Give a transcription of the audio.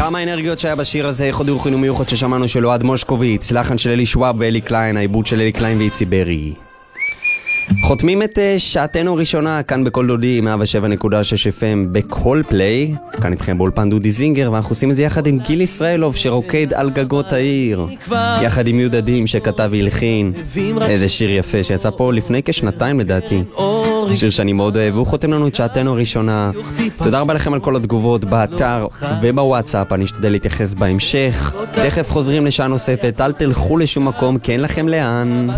כמה אנרגיות שהיה בשיר הזה, חודי וחינום מיוחד ששמענו של אוהד מושקוביץ, לחן של אלי שוואב ואלי קליין, העיבוד של אלי קליין ואיצי ברי. חותמים את שעתנו הראשונה כאן בכל דודי 107.6 FM בכל פליי. כאן איתכם באולפן דודי זינגר, ואנחנו עושים את זה יחד עם גיל ישראלוב שרוקד על גגות העיר, יחד עם יהודה דים שכתב והלחין. איזה שיר יפה שיצא פה לפני כשנתיים לדעתי, שיר שאני מאוד אוהב, והוא חותם לנו את שעתנו הראשונה. תודה רבה לכם על כל התגובות באתר ובוואטסאפ, אני אשתדל להתייחס בהמשך. תכף חוזרים לשעה נוספת, אל תלכו לשום מקום כי אין לכם לאן.